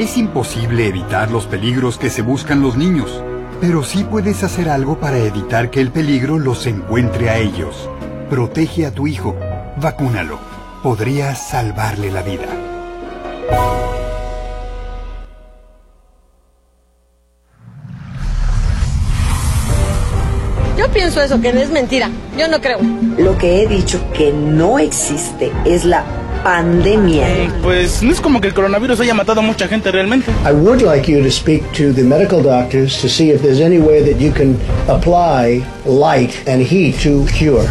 Es imposible evitar los peligros que se buscan los niños, pero sí puedes hacer algo para evitar que el peligro los encuentre a ellos. Protege a tu hijo. Vacúnalo. Podrías salvarle la vida. Yo pienso eso, que es mentira. Yo no creo. Lo que he dicho que no existe es la pandemia. Pues no es como que el coronavirus haya matado a mucha gente realmente. I would like you to speak to the medical doctors to see if there's any way that you can apply light and heat to cure.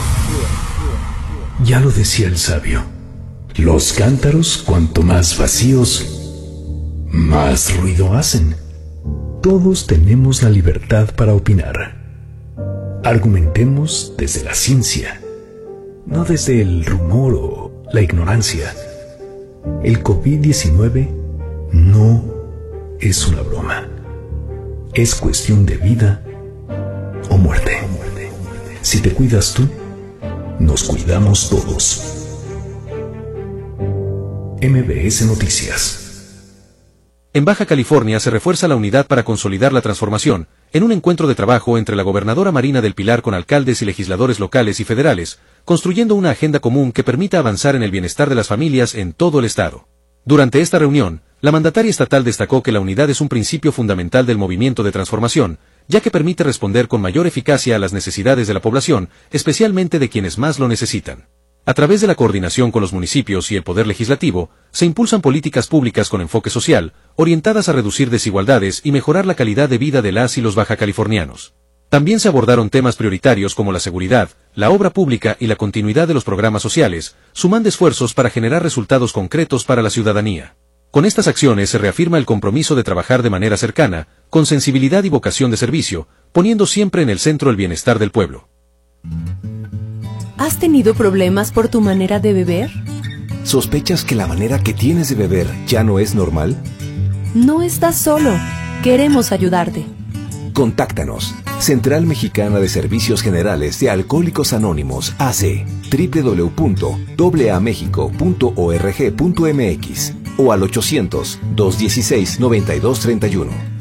Ya lo decía el sabio. Los cántaros, cuanto más vacíos, más ruido hacen. Todos tenemos la libertad para opinar. Argumentemos desde la ciencia, no desde el rumor o la ignorancia. El COVID-19 no es una broma. Es cuestión de vida o muerte. Si te cuidas tú, nos cuidamos todos. MBS Noticias. En Baja California se refuerza la unidad para consolidar la transformación, en un encuentro de trabajo entre la gobernadora Marina del Pilar con alcaldes y legisladores locales y federales, construyendo una agenda común que permita avanzar en el bienestar de las familias en todo el estado. Durante esta reunión, la mandataria estatal destacó que la unidad es un principio fundamental del movimiento de transformación, ya que permite responder con mayor eficacia a las necesidades de la población, especialmente de quienes más lo necesitan. A través de la coordinación con los municipios y el Poder Legislativo, se impulsan políticas públicas con enfoque social, orientadas a reducir desigualdades y mejorar la calidad de vida de las y los bajacalifornianos. También se abordaron temas prioritarios como la seguridad, la obra pública y la continuidad de los programas sociales, sumando esfuerzos para generar resultados concretos para la ciudadanía. Con estas acciones se reafirma el compromiso de trabajar de manera cercana, con sensibilidad y vocación de servicio, poniendo siempre en el centro el bienestar del pueblo. ¿Has tenido problemas por tu manera de beber? ¿Sospechas que la manera que tienes de beber ya no es normal? No estás solo. Queremos ayudarte. Contáctanos. Central Mexicana de Servicios Generales de Alcohólicos Anónimos, AC, www.aamexico.org.mx o al 800-216-9231.